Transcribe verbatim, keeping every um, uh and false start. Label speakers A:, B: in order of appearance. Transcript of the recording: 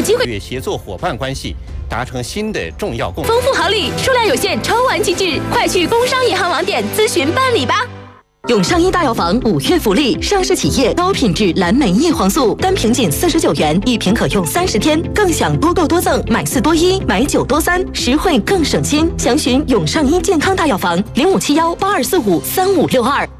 A: 机会。
B: 与协作伙伴关系，达成新的重要共识。
A: 丰富好礼，数量有限，抽完即至，快去工商银行网点咨询办理吧。永上医大药房五月福利，上市企业高品质蓝莓叶黄素，单瓶仅四十九元，一瓶可用三十天，更享多购多赠，买四多一，买九多三，实惠更省心。详询永上医健康大药房零五七幺八二四五三五六二。